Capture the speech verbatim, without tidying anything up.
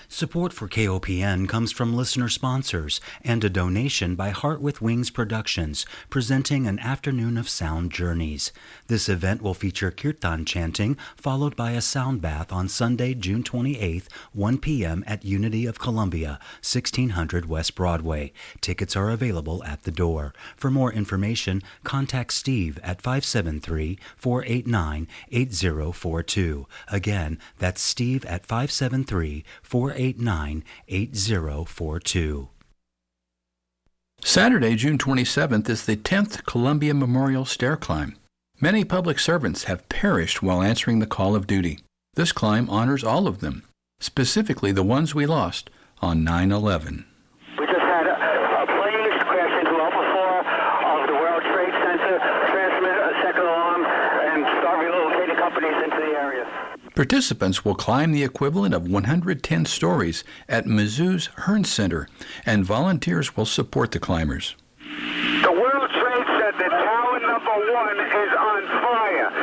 Support for K O P N comes from listener sponsors and a donation by Heart with Wings Productions, presenting an afternoon of sound journeys. This event will feature kirtan chanting, followed by a sound bath on Sunday, June twenty-eighth, one p.m. at Unity of Columbia, sixteen hundred West Broadway. Tickets are available at the door. For more information, contact Steve at five seven three, four eight nine, eight zero four two. Again, that's Steve at five seven three, four eight nine, eight zero four two. Saturday, June twenty-seventh, is the tenth Columbia Memorial Stair Climb. Many public servants have perished while answering the call of duty. This climb honors all of them, specifically the ones we lost on nine eleven. We just had a, a plane crash into Level four of the World Trade Center, transmit a second alarm, and start relocating companies into the area. Participants will climb the equivalent of one hundred ten stories at Mizzou's Hearn Center, and volunteers will support the climbers. The World Trade Center, tower number one, is on fire.